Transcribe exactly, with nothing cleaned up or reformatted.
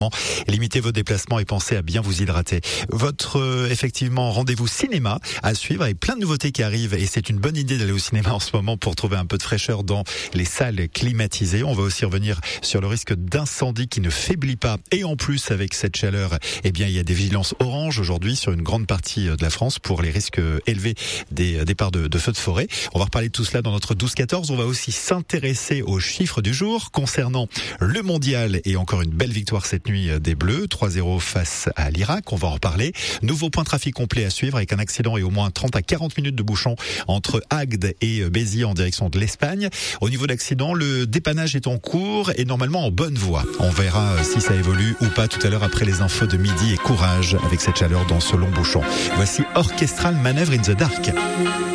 Limitez vos déplacements et pensez à bien vous hydrater. Votre euh, effectivement rendez-vous cinéma à suivre avec plein de nouveautés qui arrivent et c'est une bonne idée d'aller au cinéma en ce moment pour trouver un peu de fraîcheur dans les salles climatisées. On va aussi revenir sur le risque d'incendie qui ne faiblit pas et en plus avec cette chaleur, eh bien il y a des vigilances orange aujourd'hui sur une grande partie de la France pour les risques élevés des départs de, de feux de forêt. On va reparler de tout cela dans notre douze quatorze. On va aussi s'intéresser aux chiffres du jour concernant le mondial et encore une belle victoire cette nuit des Bleus, trois zéro face à l'Irak, on va en reparler. Nouveau point de trafic complet à suivre avec un accident et au moins trente à quarante minutes de bouchon entre Agde et Béziers en direction de l'Espagne. Au niveau de l'accident, le dépannage est en cours et normalement en bonne voie. On verra si ça évolue ou pas tout à l'heure après les infos de midi et courage avec cette chaleur dans ce long bouchon. Voici Orchestral Manœuvre in the Dark.